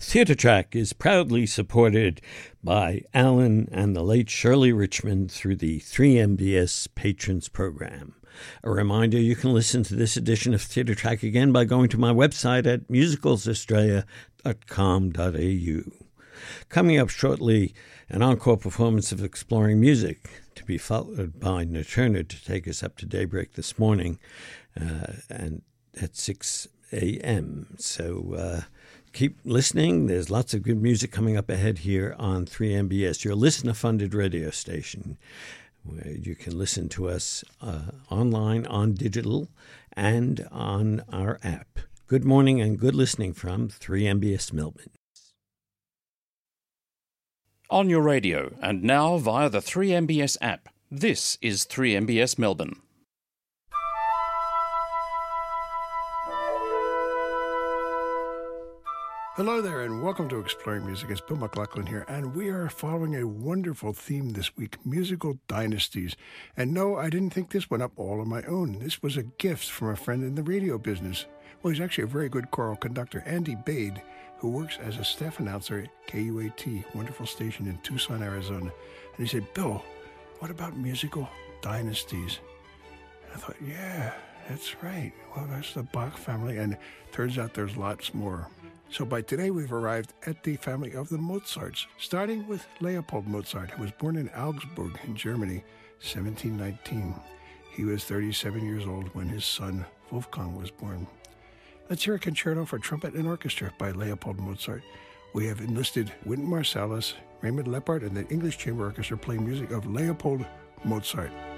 Theatre Track is proudly supported by Alan and the late Shirley Richmond through the 3MBS Patrons Program. A reminder, you can listen to this edition of Theatre Track again by going to my website at musicalsaustralia.com.au. Coming up shortly, an encore performance of Exploring Music, to be followed by Naturna to take us up to daybreak this morning and at 6 a.m. So keep listening. There's lots of good music coming up ahead here on 3MBS, your listener-funded radio station, where you can listen to us online, on digital, and on our app. Good morning and good listening from 3MBS Melbourne. On your radio and now via the 3MBS app, this is 3MBS Melbourne. Hello there and welcome to Exploring Music. It's Bill McLaughlin here, and we are following a wonderful theme this week, musical dynasties. And no, I didn't think this one up all on my own. This was a gift from a friend in the radio business. Well, he's actually a very good choral conductor, Andy Bade, who works as a staff announcer at KUAT, wonderful station in Tucson, Arizona. And he said, Bill, what about musical dynasties? And I thought, yeah, that's right. Well, that's the Bach family, and turns out there's lots more. So by today, we've arrived at the family of the Mozarts, starting with Leopold Mozart, who was born in Augsburg in Germany, 1719. He was 37 years old when his son Wolfgang was born. Let's hear a concerto for trumpet and orchestra by Leopold Mozart. We have enlisted Wynton Marsalis, Raymond Leppard, and the English Chamber Orchestra playing music of Leopold Mozart.